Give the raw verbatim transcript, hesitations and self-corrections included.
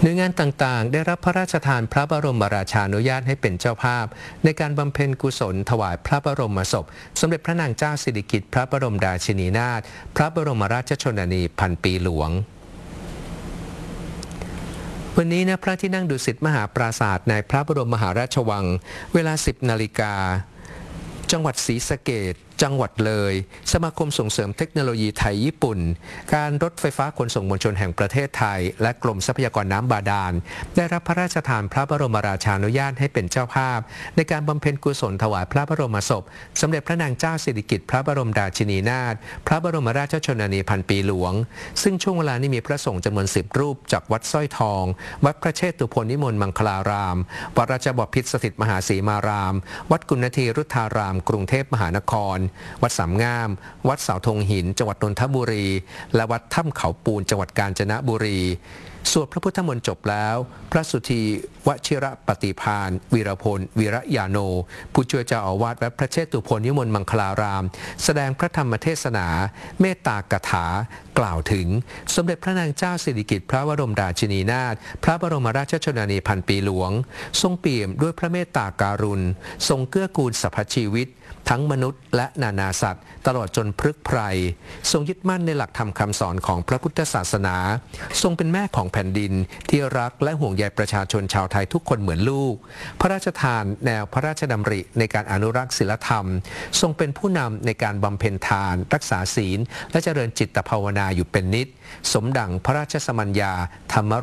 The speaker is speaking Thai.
หน่วยงานต่างๆได้รับพระราชทานพระบรมราชานุญาตให้เป็นเจ้าภาพในการบำเพ็ญกุศลถวายพระบรมศพสมเด็จพระนางเจ้าสิริกิติ์พระบรมราชินีนาถพระบรมราชชนนีพันปีหลวงวันนี้ณพระที่นั่งดุสิตมหาปราสาทในพระบรมมหาราชวังเวลา สิบนาฬิกาจังหวัดศรีสะเกษจังหวัดเลยสมาคมส่งเสริมเทคโนโลยีไทยญี่ปุ่นการรถไฟฟ้าขนส่งมวลชนแห่งประเทศไทยและกรมทรัพยากรน้ำบาดาลได้รับพระราชทานพระบรมราชานุญาตให้เป็นเจ้าภาพในการบำเพ็ญกุศลถวายพระบรมศพสมเด็จพระนางเจ้าสิริกิติ์พระบรมราชินีนาถพระบรมราชชนนีพันปีหลวงซึ่งช่วงเวลานี้มีพระสงฆ์จำนวนสิบรูปจากวัดสร้อยทองวัดพระเชตุพนนิมนต์มังคลารามวัดราชบพิตรสถิตมหาสีมารามวัดกุณฑีรุทธารามกรุงเทพมหานครวัดสามงามวัดเสาธงหินจังหวัดนนทบุรีและวัดถ้ำเขาปูนจังหวัดกาญจนบุรีสวดพระพุทธมนต์จบแล้วพระสุธีวชิระปฏิภาณวีรพลวีระยาโนผู้ช่วยเจ้าอาวาสวัดพระเชตุพนนิมนต์มังคลารามแสดงพระธรรมเทศนาเมตตากถากล่าวถึงสมเด็จพระนางเจ้าสิริกิติ์พระบรมราชินีนาถพระบรมราชชนนีพันปีหลวงทรงเปี่ยมด้วยพระเมตตาการุณทรงเกื้อกูลสรรพชีวิตทั้งมนุษย์และนานาสัตว์ตลอดจนพฤกษ์ไพรทรงยึดมั่นในหลักธรรมคำสอนของพระพุทธศาสนาทรงเป็นแม่ของแผ่นดินที่รักและห่วงใยประชาชนชาวไทยทุกคนเหมือนลูกพระราชทานแนวพระราชดำริในการอนุรักษ์ศีลธรรมทรงเป็นผู้นำในการบำเพ็ญทานรักษาศีลและเจริญจิตภาวนาอยู่เป็นนิจสมดังพระราชสมัญญาธรรม